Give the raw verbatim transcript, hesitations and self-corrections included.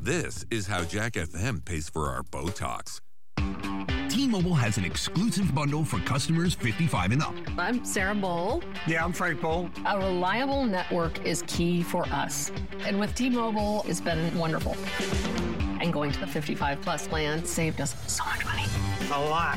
This is how Jack F M pays for our Botox. T-Mobile has an exclusive bundle for customers fifty-five and up. I'm Sarah Bowl. Yeah, I'm Frank Bowl. A reliable network is key for us. And with T-Mobile, it's been wonderful. And going to the fifty-five plus plan saved us so much money. A lot.